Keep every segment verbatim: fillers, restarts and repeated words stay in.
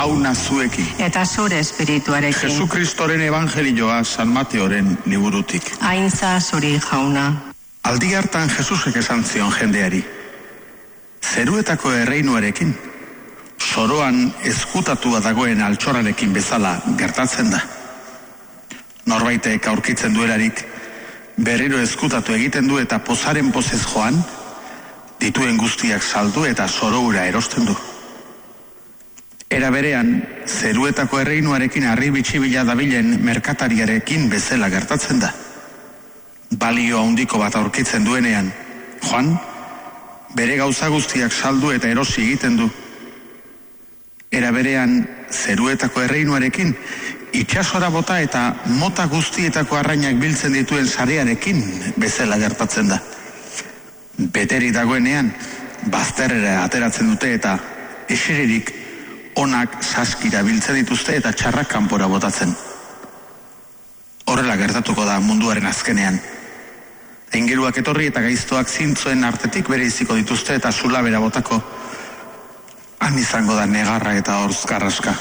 jauna zuekin. Eta zure espirituarekin. Jesukristoren evangelioa San Mateoren liburutik. Aintza zuri jauna. Aldi hartan Jesusek esan zion jendeari, zeruetako erreinuarekin, soroan ezkutatua dagoen altxorarekin bezala gertatzen da. Norbaitek aurkitzen duelarik, berriro ezkutatu egiten du eta pozaren pozez joan, dituen guztiak saldu eta soroura erosten du. Era berean, zeruetako erreinuarekin harri bitxibila dabilen merkatariarekin bezala gertatzen da. Balio handiko bat aurkitzen duenean, joan, bere gauza guztiak saldu eta erosi egiten du. Era berean, zeruetako erreinuarekin, itxasora bota eta mota guztietako arrainak biltzen dituen sarearekin bezala gertatzen da. Beteri dagoenean, bazterrera ateratzen dute eta eseririk onak saskira biltzen dituzte eta txarrak kanpora botatzen. Horrela gertatuko da munduaren azkenean. Aingeruak etorri eta gaiztoak zintzoen artetik bere iziko dituzte eta zulabera botako. Han izango da negarra eta horzkarraska.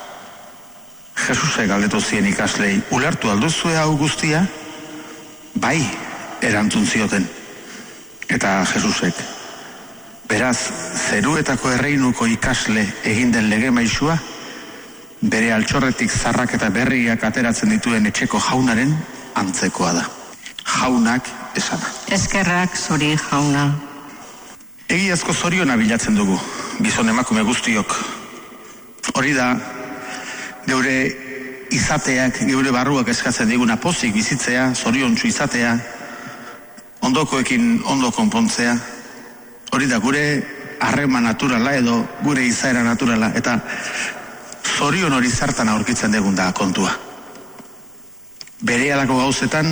Jesusek galdetu zien ikaslei, ulertu alduzue hau guztia? Bai, erantzun zioten. Eta Jesusek, beraz, zeruetako erreinuko ikasle egin den lege maisua, bere altxorretik zarrak eta berriak ateratzen dituen etxeko jaunaren antzekoa da. Jaunak esana. Eskerrak zuri jauna. Egiazko zoriona bilatzen dugu, gizon emakume guztiok. Hori da, geure izateak, geure barruak eskatzen diguna pozik bizitzea, zoriontsu izatea, ondokoekin ondo konpontzea. Hori da, gure harreman naturala edo gure izaera naturala, eta zorion hori zertan aurkitzen dugun da kontua. Bere alako gauzetan,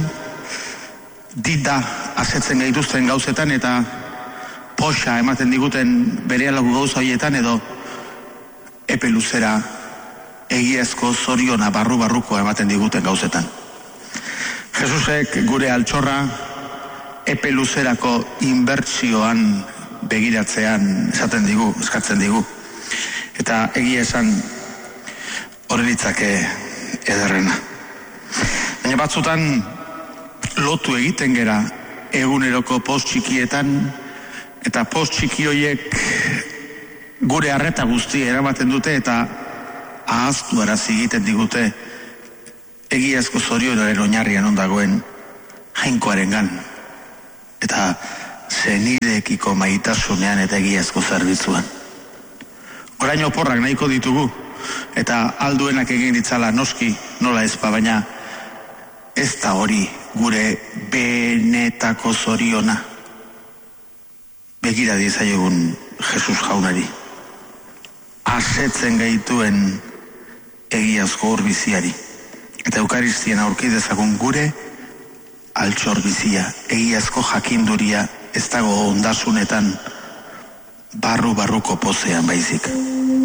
dita asetzen gaituzten gauzetan eta poxa ematen diguten bere alako gauza horietan edo epe luzera egiazko zoriona barru-barruko ematen diguten gauzetan. Jesusek gure altxorra epe luzerako inbertsioan begiratzean esaten digu, eskatzen digu. Eta egia esan horrelitzake ederrena. Baina batzutan lotu egiten gera eguneroko post txikietan eta post txiki horiek gure arreta guztia eramaten dute eta ahaztu arazi egiten digute egiazko zorionaren oinarrian ondagoen jainkoarengan eta zenidekiko maitasunean eta egiazko zerbitzuan. Orain oporrak nahiko ditugu eta alduenak egin ditzala noski nola ezpa, baina ez da hori gure benetako zoriona. Begira diezaiogun Jesus jaunari. Asetzen gaituen egiazko hor biziari. Eta eukaristien aurki dezagun gure altxor bizia, egiazko jakinduria ez dago ondasunetan barru-barruko pozean baizik.